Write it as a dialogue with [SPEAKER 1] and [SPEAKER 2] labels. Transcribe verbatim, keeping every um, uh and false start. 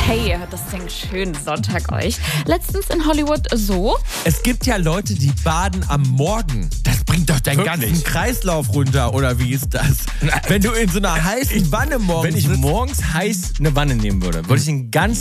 [SPEAKER 1] Hey, das ist ein schönen Sonntag euch. Letztens in Hollywood so.
[SPEAKER 2] Es gibt ja Leute, die baden am Morgen. Das bringt doch deinen
[SPEAKER 3] Wirklich?
[SPEAKER 2] ganzen Kreislauf runter, oder wie ist das? Wenn du in so einer heißen Wanne morgens
[SPEAKER 3] Wenn ich
[SPEAKER 2] sitzt.
[SPEAKER 3] morgens heiß eine Wanne nehmen würde, würde ich den ganzen